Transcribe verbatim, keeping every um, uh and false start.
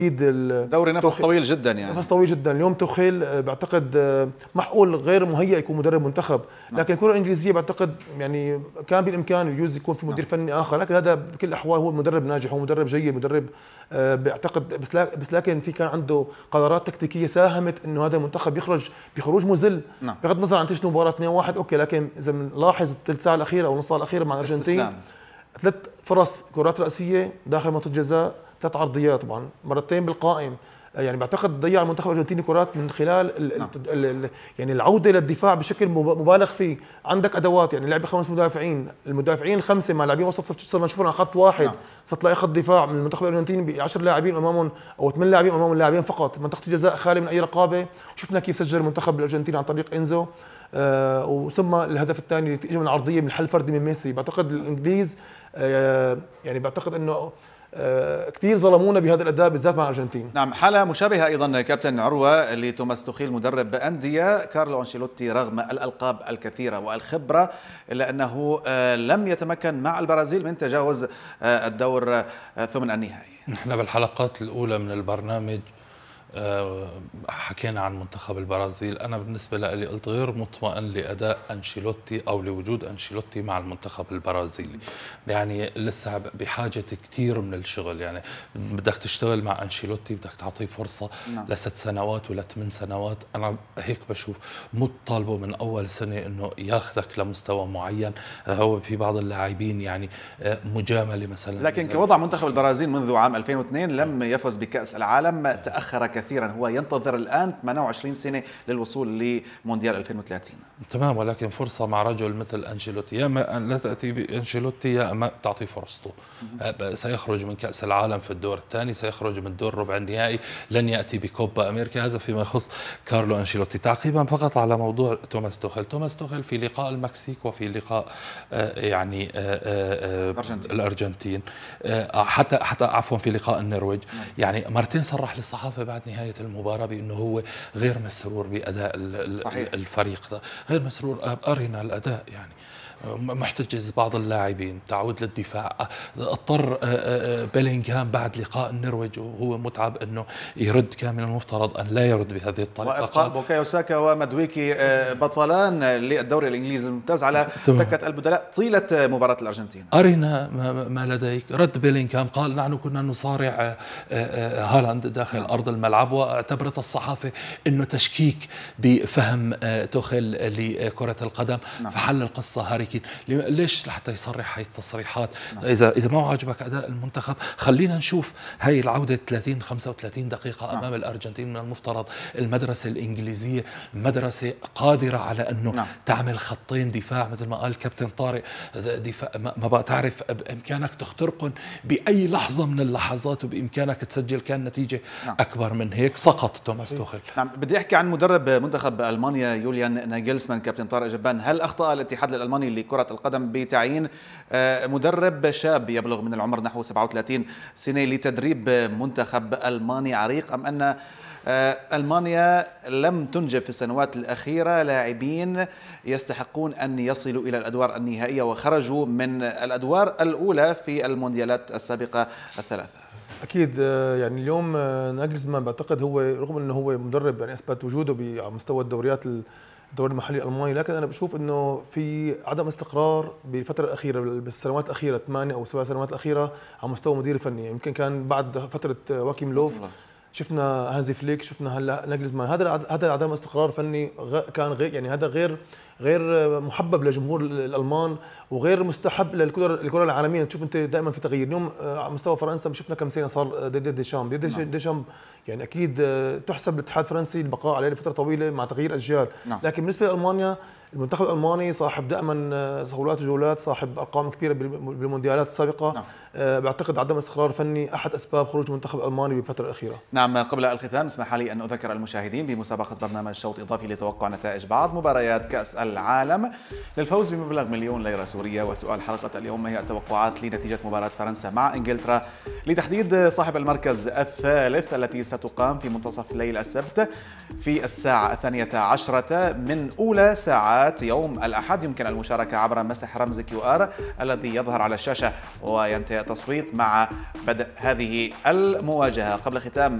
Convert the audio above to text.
دوري نفس طويل جدا يعني نفس طويل جدا. اليوم توخيل بعتقد معقول غير مهيئ يكون مدرب منتخب، لكن الكره الانجليزيه بعتقد يعني كان بالامكان يجوز يكون في مدير فني اخر، لكن هذا بكل الاحوال هو مدرب ناجح، هو مدرب جيد، مدرب بعتقد بس بس لكن في كان عنده قرارات تكتيكيه ساهمت انه هذا المنتخب يخرج بخروج مذل بغض النظر عن تشنو مباراه اثنين واحد اوكي، لكن اذا بنلاحظ الثلث ساعه الاخيره او نص ساعه الاخيره مع الارجنتين ثلاث فرص كرات راسيه داخل منطقه الجزاء، ثلاث عرضيات طبعا مرتين بالقائم، يعني بعتقد ضيع المنتخب الارجنتيني كرات من خلال ال نعم. ال ال يعني العوده للدفاع بشكل مبالغ فيه. عندك ادوات يعني لعب خمس مدافعين، المدافعين الخمسه مع لاعبين وسط صرنا نشوفهم على خط واحد نعم. صرت تلاقي خط دفاع من المنتخب الارجنتيني ب عشرة لاعبين امامهم او ثمان لاعبين امام اللاعبين فقط، منطقه الجزاء خالي من اي رقابه. شفنا كيف سجل المنتخب الارجنتيني عن طريق انزو، آه وثم الهدف الثاني اللي اجى من عرضيه من حل فردي من ميسي. بعتقد الانجليز آه يعني بعتقد انه آه كثير ظلمونا بهذا الاداء بالذات مع الارجنتين. نعم، حاله مشابهه ايضا كابتن عروه لتوماس توخيل مدرب انديه كارلو انشيلوتي رغم الالقاب الكثيره والخبره الا انه آه لم يتمكن مع البرازيل من تجاوز آه الدور آه ثمن النهائي. نحن بالحلقات الاولى من البرنامج حكينا عن منتخب البرازيل. أنا بالنسبة لي قلت غير مطمئن لأداء أنشيلوتي أو لوجود أنشيلوتي مع المنتخب البرازيلي، يعني لسه بحاجة كثير من الشغل. يعني بدك تشتغل مع أنشيلوتي بدك تعطيه فرصة نعم. لست سنوات ولا ثمان سنوات. أنا هيك بشوف مطالبه من أول سنة إنه ياخذك لمستوى معين. هو في بعض اللاعبين يعني مجاملة مثلا، لكن كوضع منتخب البرازيل منذ عام ألفين واثنين لم يفز بكأس العالم، تأخر كثيرا، هو ينتظر الآن ثمانية وعشرين سنة للوصول لمونديال ألفين وثلاثين. تمام، ولكن فرصة مع رجل مثل أنشيلوتي، يا اما لا تأتي بأنشيلوتي يا اما تعطي فرصته. سيخرج من كأس العالم في الدور الثاني، سيخرج من دور ربع النهائي، لن يأتي بكوبا أمريكا. هذا فيما يخص كارلو أنشيلوتي. تعقيبا فقط على موضوع توماس توخيل. توماس توخيل في لقاء المكسيك وفي لقاء يعني الأرجنتين, الأرجنتين حتى حتى عفوا في لقاء النرويج يعني مرتين صرح للصحافة بعد نهاية المباراة بأنه هو غير مسرور بأداء الفريق ده، غير مسرور. أرنا الأداء يعني محتجز بعض اللاعبين، تعود للدفاع. اضطر بيلينغهام بعد لقاء النرويج وهو متعب انه يرد، كان من المفترض ان لا يرد بهذه الطريقه. وابقاء بوكايو ساكا ومدويكي بطلان للدوري الانجليزي الممتاز على دكه البدلاء طيله مباراه الارجنتين. ارنا ما لديك. رد بيلينغهام قال نحن كنا نصارع هالاند داخل نعم. ارض الملعب، واعتبرت الصحافه انه تشكيك بفهم توخيل لكره القدم نعم. فحل القصه هاري كين. ليش لحتى يصرح هاي التصريحات؟ نعم. اذا اذا ما عجبك اداء المنتخب خلينا نشوف هاي العوده ثلاثين خمسة وثلاثين دقيقه نعم. امام الارجنتين. من المفترض المدرسه الانجليزيه مدرسه قادره على انه نعم. تعمل خطين دفاع مثل ما قال كابتن طارق. دفاع ما بقى تعرف بامكانك تخترقهم باي لحظه من اللحظات، وبامكانك تسجل. كان نتيجه نعم. اكبر من هيك. سقط توماس توخيل. نعم، بدي احكي عن مدرب منتخب المانيا يوليان ناغلسمان. كابتن طارق جبان، هل اخطا الاتحاد الالماني لكرة القدم بتعيين مدرب شاب يبلغ من العمر نحو سبعة وثلاثين سنة لتدريب منتخب ألماني عريق، أم أن ألمانيا لم تنجب في السنوات الأخيرة لاعبين يستحقون أن يصلوا إلى الأدوار النهائية وخرجوا من الأدوار الأولى في المونديالات السابقة الثلاثة؟ اكيد يعني اليوم ناغلسمان بعتقد هو رغم انه هو مدرب يعني اثبت وجوده على مستوى الدوريات الدوري المحلي الالماني، لكن انا بشوف انه في عدم استقرار بالفتره الاخيره، بالسنوات الاخيره ثمانيه او سبع سنوات الاخيره على مستوى مدير فني. يمكن كان بعد فتره واكيم لوف شفنا هانزي فليك، شفنا هلا ناغلسمان. هذا هذا عدم استقرار فني كان غير يعني هذا غير غير محبب لجمهور الالمان وغير مستحب للكره الكره العالميه. تشوف انت دائما في تغيير. اليوم على مستوى فرنسا شفنا كم سنه صار ديدي ديشام ديدي ديشام يعني اكيد تحسب للاتحاد الفرنسي البقاء عليه لفتره طويله مع تغيير اجيال. نعم. لكن بالنسبه لالمانيا المنتخب الالماني صاحب دائما صولات وجولات، صاحب ارقام كبيره بالمونديالات السابقه. نعم. أه بعتقد عدم استقرار فني احد اسباب خروج المنتخب الالماني بالفتره الاخيره. نعم، قبل الختام اسمح لي ان اذكر المشاهدين بمسابقه برنامج شوط اضافي لتوقع نتائج بعض مباريات كاس العالم للفوز بمبلغ مليون ليره سوريه. وسؤال حلقه اليوم: ما هي التوقعات لنتيجه مباراه فرنسا مع انجلترا لتحديد صاحب المركز الثالث التي ستقام في منتصف ليل السبت في الساعه الثانيه عشره من اولى ساعات ساعات يوم الأحد يمكن المشاركة عبر مسح رمز كيو آر الذي يظهر على الشاشة، وينتهي التصويت مع بدء هذه المواجهة. قبل ختام